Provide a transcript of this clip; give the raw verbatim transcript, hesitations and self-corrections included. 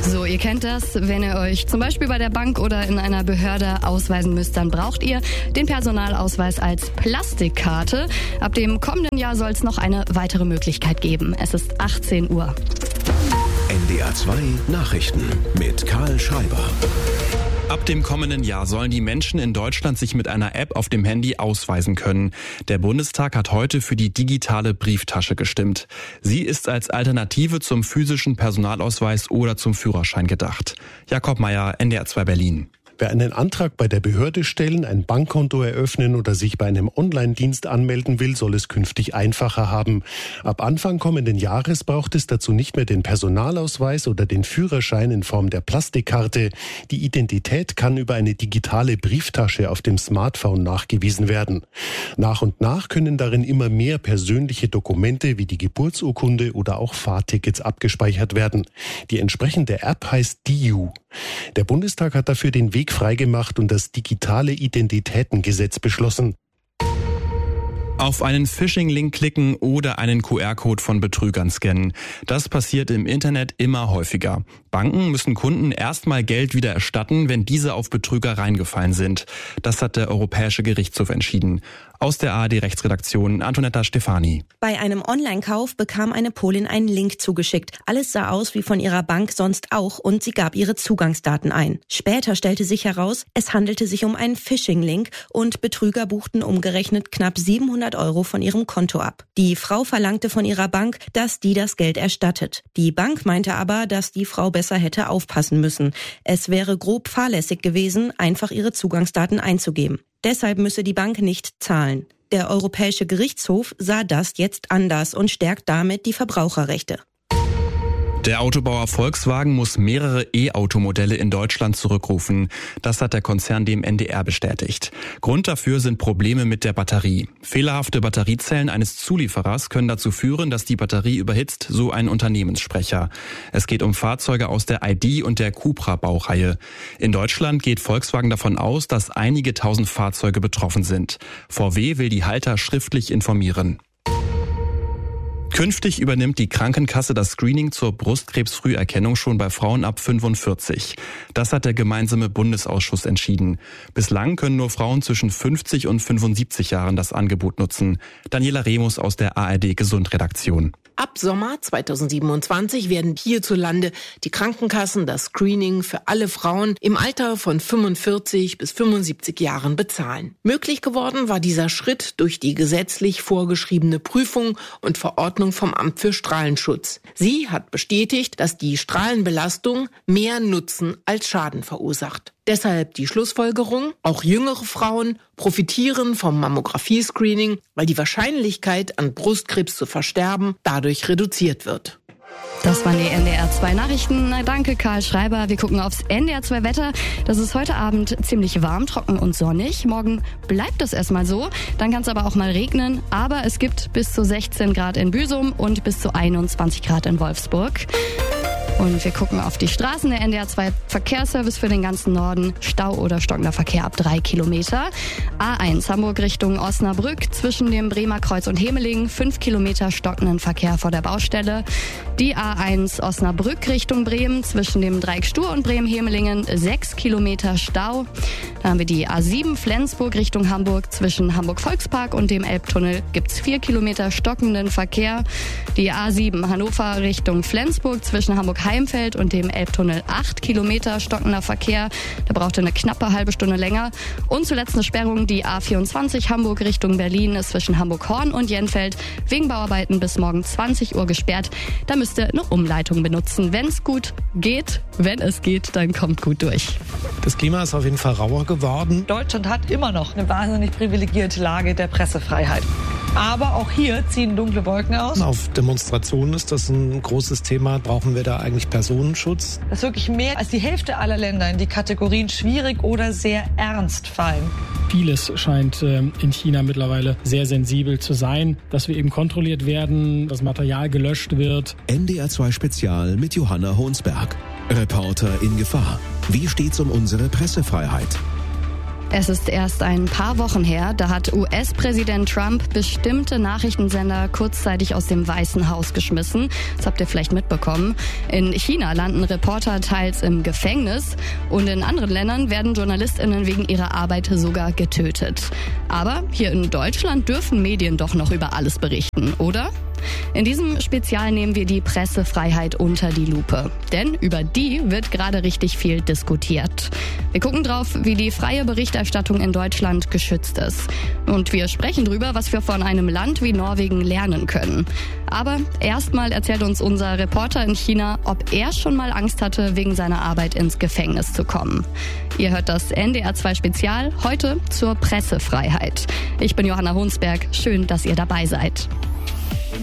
So, ihr kennt das. Wenn ihr euch zum Beispiel bei der Bank oder in einer Behörde ausweisen müsst, dann braucht ihr den Personalausweis als Plastikkarte. Ab dem kommenden Jahr soll es noch eine weitere Möglichkeit geben. Es ist achtzehn Uhr. N D R zwei Nachrichten mit Karl Schreiber. Ab dem kommenden Jahr sollen die Menschen in Deutschland sich mit einer App auf dem Handy ausweisen können. Der Bundestag hat heute für die digitale Brieftasche gestimmt. Sie ist als Alternative zum physischen Personalausweis oder zum Führerschein gedacht. Jakob Meyer, N D R zwei Berlin. Wer einen Antrag bei der Behörde stellen, ein Bankkonto eröffnen oder sich bei einem Online-Dienst anmelden will, soll es künftig einfacher haben. Ab Anfang kommenden Jahres braucht es dazu nicht mehr den Personalausweis oder den Führerschein in Form der Plastikkarte. Die Identität kann über eine digitale Brieftasche auf dem Smartphone nachgewiesen werden. Nach und nach können darin immer mehr persönliche Dokumente wie die Geburtsurkunde oder auch Fahrtickets abgespeichert werden. Die entsprechende App heißt D I U. Der Bundestag hat dafür den Weg freigemacht und das digitale Identitätengesetz beschlossen. Auf einen Phishing-Link klicken oder einen Q R-Code von Betrügern scannen. Das passiert im Internet immer häufiger. Banken müssen Kunden erstmal Geld wieder erstatten, wenn diese auf Betrüger reingefallen sind. Das hat der Europäische Gerichtshof entschieden. Aus der A R D-Rechtsredaktion Antonetta Stefani. Bei einem Online-Kauf bekam eine Polin einen Link zugeschickt. Alles sah aus wie von ihrer Bank sonst auch und sie gab ihre Zugangsdaten ein. Später stellte sich heraus, es handelte sich um einen Phishing-Link und Betrüger buchten umgerechnet knapp siebenhundert Euro von ihrem Konto ab. Die Frau verlangte von ihrer Bank, dass die das Geld erstattet. Die Bank meinte aber, dass die Frau besser hätte aufpassen müssen. Es wäre grob fahrlässig gewesen, einfach ihre Zugangsdaten einzugeben. Deshalb müsse die Bank nicht zahlen. Der Europäische Gerichtshof sah das jetzt anders und stärkt damit die Verbraucherrechte. Der Autobauer Volkswagen muss mehrere E-Automodelle in Deutschland zurückrufen. Das hat der Konzern dem N D R bestätigt. Grund dafür sind Probleme mit der Batterie. Fehlerhafte Batteriezellen eines Zulieferers können dazu führen, dass die Batterie überhitzt, so ein Unternehmenssprecher. Es geht um Fahrzeuge aus der I D und der Cupra-Baureihe. In Deutschland geht Volkswagen davon aus, dass einige tausend Fahrzeuge betroffen sind. V W will die Halter schriftlich informieren. Künftig übernimmt die Krankenkasse das Screening zur Brustkrebsfrüherkennung schon bei Frauen ab fünfundvierzig. Das hat der gemeinsame Bundesausschuss entschieden. Bislang können nur Frauen zwischen fünfzig und fünfundsiebzig Jahren das Angebot nutzen. Daniela Remus aus der A R D-Gesundredaktion. Ab Sommer zweitausendsiebenundzwanzig werden hierzulande die Krankenkassen das Screening für alle Frauen im Alter von fünfundvierzig bis fünfundsiebzig Jahren bezahlen. Möglich geworden war dieser Schritt durch die gesetzlich vorgeschriebene Prüfung und Verordnung vom Amt für Strahlenschutz. Sie hat bestätigt, dass die Strahlenbelastung mehr Nutzen als Schaden verursacht. Deshalb die Schlussfolgerung, auch jüngere Frauen profitieren vom Mammographie-Screening, weil die Wahrscheinlichkeit, an Brustkrebs zu versterben, dadurch reduziert wird. Das waren die N D R zwei Nachrichten. Danke, Karl Schreiber. Wir gucken aufs N D R zwei Wetter. Das ist heute Abend ziemlich warm, trocken und sonnig. Morgen bleibt es erstmal so. Dann kann es aber auch mal regnen. Aber es gibt bis zu sechzehn Grad in Büsum und bis zu einundzwanzig Grad in Wolfsburg. Und wir gucken auf die Straßen. Der N D R zwei Verkehrsservice für den ganzen Norden. Stau oder stockender Verkehr ab drei Kilometer. A eins Hamburg Richtung Osnabrück zwischen dem Bremer Kreuz und Hemeling. fünf Kilometer stockenden Verkehr vor der Baustelle. Die A eins Osnabrück Richtung Bremen zwischen dem Dreieck Stur und Bremen-Hemelingen. sechs Kilometer Stau. Dann haben wir die A sieben Flensburg Richtung Hamburg. Zwischen Hamburg-Volkspark und dem Elbtunnel gibt's vier Kilometer stockenden Verkehr. Die A sieben Hannover Richtung Flensburg zwischen Hamburg-Heimfeld und dem Elbtunnel acht Kilometer stockender Verkehr. Da braucht ihr eine knappe halbe Stunde länger. Und zuletzt eine Sperrung, die A vierundzwanzig Hamburg Richtung Berlin ist zwischen Hamburg-Horn und Jenfeld wegen Bauarbeiten bis morgen zwanzig Uhr gesperrt. Da müsst ihr eine Umleitung benutzen. Wenn es gut geht, wenn es geht, dann kommt gut durch. Das Klima ist auf jeden Fall rauer geworden. Deutschland hat immer noch eine wahnsinnig privilegierte Lage der Pressefreiheit. Aber auch hier ziehen dunkle Wolken aus. Auf Demonstrationen ist das ein großes Thema. Brauchen wir da eigentlich Personenschutz? Dass wirklich mehr als die Hälfte aller Länder in die Kategorien schwierig oder sehr ernst fallen. Vieles scheint äh, in China mittlerweile sehr sensibel zu sein, dass wir eben kontrolliert werden, das Material gelöscht wird. N D R zwei Spezial mit Johanna Honsberg. Reporter in Gefahr. Wie steht's um unsere Pressefreiheit? Es ist erst ein paar Wochen her, da hat U S-Präsident Trump bestimmte Nachrichtensender kurzzeitig aus dem Weißen Haus geschmissen. Das habt ihr vielleicht mitbekommen. In China landen Reporter teils im Gefängnis und in anderen Ländern werden JournalistInnen wegen ihrer Arbeit sogar getötet. Aber hier in Deutschland dürfen Medien doch noch über alles berichten, oder? In diesem Spezial nehmen wir die Pressefreiheit unter die Lupe. Denn über die wird gerade richtig viel diskutiert. Wir gucken drauf, wie die freie Berichterstattung in Deutschland geschützt ist. Und wir sprechen drüber, was wir von einem Land wie Norwegen lernen können. Aber erstmal erzählt uns unser Reporter in China, ob er schon mal Angst hatte, wegen seiner Arbeit ins Gefängnis zu kommen. Ihr hört das N D R zwei Spezial heute zur Pressefreiheit. Ich bin Johanna Hunsberg. Schön, dass ihr dabei seid.